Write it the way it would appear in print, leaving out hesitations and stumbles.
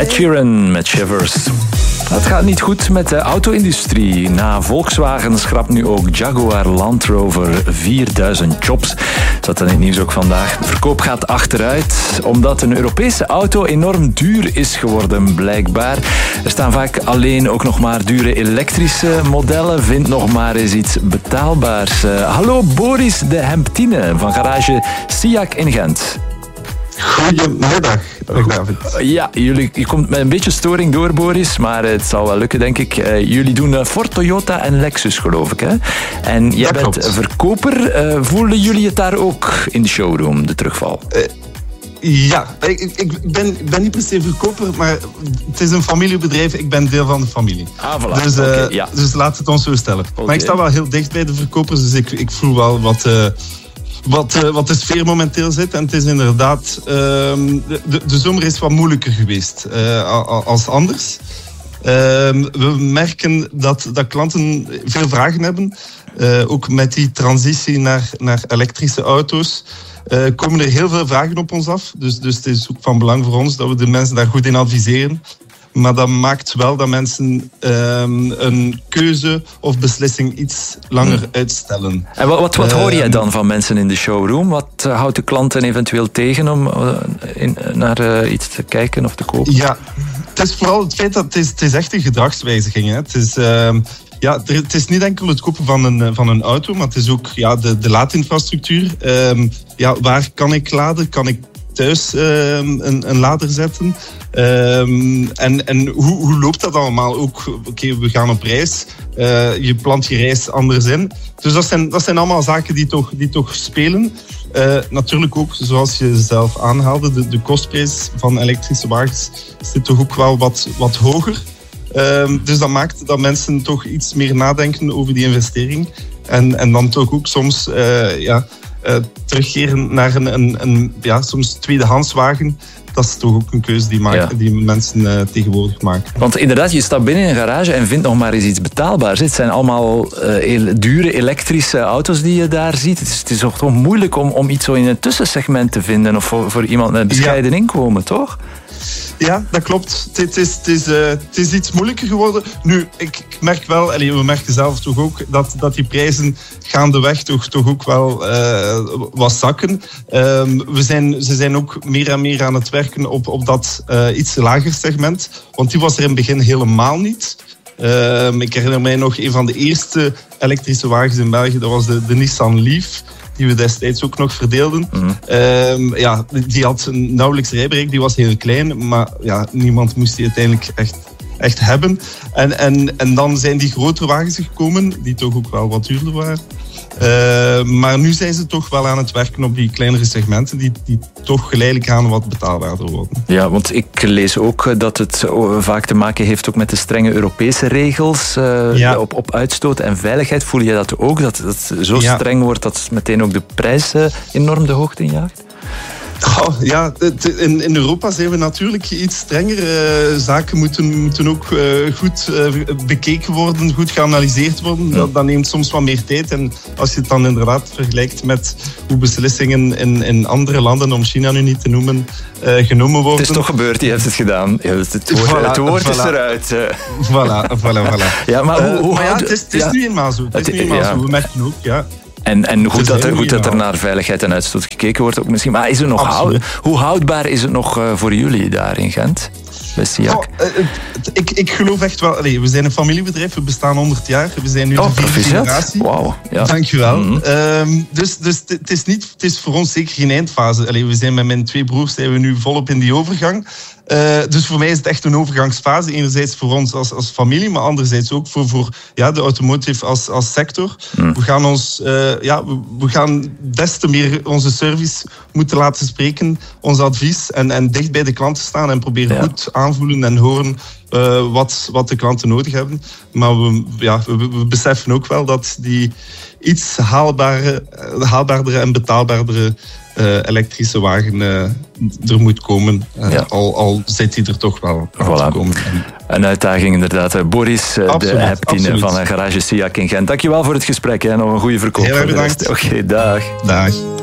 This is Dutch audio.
Ed Sheeran met Shivers. Het gaat niet goed met de auto-industrie. Na Volkswagen schrapt nu ook Jaguar Land Rover 4000 jobs. Zat in het nieuws ook vandaag. De verkoop gaat achteruit, omdat een Europese auto enorm duur is geworden, blijkbaar. Er staan vaak alleen ook nog maar dure elektrische modellen. Vind nog maar eens iets betaalbaars. Hallo Boris de Hemptine van garage Siak in Gent. Goedemiddag, David. Ja, je komt met een beetje storing door, Boris, maar het zal wel lukken, denk ik. Jullie doen Ford, Toyota en Lexus, geloof ik, hè? En jij bent verkoper. Voelen jullie het daar ook in de showroom, de terugval? Ja, ik ben niet per se verkoper, maar het is een familiebedrijf. Ik ben deel van de familie. Voilà. Dus, okay, ja. Dus laat het ons zo stellen. Okay. Maar ik sta wel heel dicht bij de verkopers, dus ik voel wel wat de sfeer momenteel zit. En het is inderdaad... De zomer is wat moeilijker geweest als anders. We merken dat klanten veel vragen hebben. Ook met die transitie naar elektrische auto's komen er heel veel vragen op ons af. Dus het is ook van belang voor ons dat we de mensen daar goed in adviseren. Maar dat maakt wel dat mensen een keuze of beslissing iets langer uitstellen. En wat hoor jij dan van mensen in de showroom? Wat houdt de klanten eventueel tegen om naar iets te kijken of te kopen? Ja, het is vooral het feit dat het is echt een gedragswijziging is. Het is niet enkel het kopen van een auto, maar het is ook de laadinfrastructuur. Waar kan ik laden? Kan ik thuis een lader zetten? En hoe loopt dat allemaal? Ook, we gaan op reis. Je plant je reis anders in. Dus dat zijn allemaal zaken die toch spelen. Natuurlijk ook, zoals je zelf aanhaalde, de kostprijs van elektrische wagens zit toch ook wel wat hoger. Dus dat maakt dat mensen toch iets meer nadenken over die investering. En dan toch ook soms terugkeren naar een soms tweedehandswagen. Dat is toch ook een keuze die mensen tegenwoordig maken. Want inderdaad, je stapt binnen in een garage en vindt nog maar eens iets betaalbaars. Het zijn allemaal dure elektrische auto's die je daar ziet. Het is toch moeilijk om iets zo in een tussensegment te vinden. Of voor iemand met een bescheiden inkomen, toch? Ja, dat klopt. Het is iets moeilijker geworden. Nu, ik merk wel, we merken zelf toch ook, dat die prijzen gaandeweg toch ook wel wat zakken. Ze zijn ook meer en meer aan het werken op dat iets lager segment. Want die was er in het begin helemaal niet. Ik herinner mij nog een van de eerste elektrische wagens in België. Dat was de Nissan Leaf, die we destijds ook nog verdeelden. Die had nauwelijks rijbereik, die was heel klein, maar niemand moest die uiteindelijk echt hebben. En dan zijn die grotere wagens gekomen, die toch ook wel wat duurder waren. Maar nu zijn ze toch wel aan het werken op die kleinere segmenten die toch geleidelijk aan wat betaalbaarder worden. Ja, want ik lees ook dat het vaak te maken heeft ook met de strenge Europese regels op uitstoot en veiligheid. Voel je dat ook, dat het zo streng wordt dat meteen ook de prijs enorm de hoogte injaagt? In Europa zijn we natuurlijk iets strenger. Zaken moeten ook goed bekeken worden, goed geanalyseerd worden. Ja. Dat neemt soms wat meer tijd. En als je het dan inderdaad vergelijkt met hoe beslissingen in andere landen, om China nu niet te noemen, genomen worden. Het is toch gebeurd, die heeft het gedaan. Het woord is eruit. Voilà. Ja, maar het is nu eenmaal zo. We merken ook, En goed dat er naar veiligheid en uitstoot gekeken wordt ook misschien. Maar hoe houdbaar is het nog voor jullie daar in Gent? Bij Siak? Ik geloof echt wel... we zijn een familiebedrijf, we bestaan 100 jaar. We zijn nu de 4e generatie. Wauw. Ja. Dankjewel. Mm-hmm. Dus het is voor ons zeker geen eindfase. We zijn met mijn 2 broers zijn we nu volop in die overgang. Dus voor mij is het echt een overgangsfase. Enerzijds voor ons als familie, maar anderzijds ook voor de automotive als sector. We gaan we gaan des te meer onze service moeten laten spreken, ons advies en dicht bij de klanten staan en proberen goed aanvoelen en horen wat de klanten nodig hebben. Maar we beseffen ook wel dat die iets haalbaardere en betaalbaardere elektrische wagen er moet komen. Al zit die er toch wel te komen. Een uitdaging inderdaad. Boris de Hemptine van Garage Siak in Gent. Dankjewel voor het gesprek en nog een goede verkoop. Heel erg bedankt. Oké, dag. Dag.